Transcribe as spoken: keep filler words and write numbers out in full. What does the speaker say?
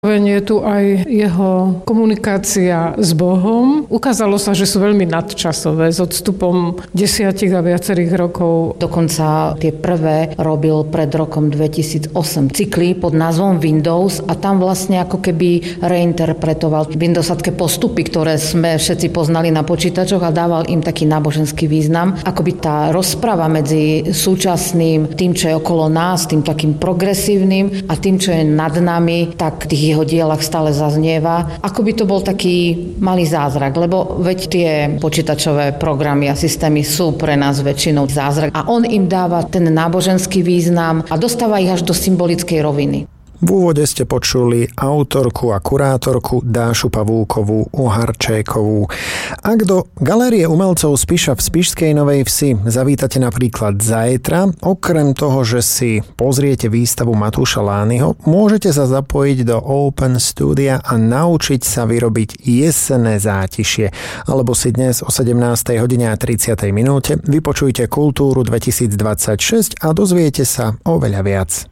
Je tu aj jeho komunikácia s Bohom. Ukázalo sa, že sú veľmi nadčasové s odstupom desiatich a viacerých rokov. Dokonca tie prvé robil pred rokom dvetisícosem cykly pod názvom Windows a tam vlastne ako keby reinterpretoval windowsatské postupy, ktoré sme všetci poznali na počítačoch a dával im taký náboženský význam. Akoby tá rozprava medzi súčasným, tým, čo je okolo nás, tým takým progresívnym a tým, čo je nad nami, tak tých jeho dielach stále zaznieva. Ako by to bol taký malý zázrak, lebo veď tie počítačové programy a systémy sú pre nás väčšinou zázrak a on im dáva ten náboženský význam a dostáva ich až do symbolickej roviny. V úvode ste počuli autorku a kurátorku Dášu Pavúkovú Uharčékovú. Ak do Galérie umelcov Spiša v Spišskej Novej Vsi zavítate napríklad zajtra, okrem toho, že si pozriete výstavu Matúša Lányho, môžete sa zapojiť do Open Studia a naučiť sa vyrobiť jesenné zátišie. Alebo si dnes o sedemnástej hodine a tridsiatej minúte vypočujte Kultúru dvetisícdvadsaťšesť a dozviete sa oveľa viac.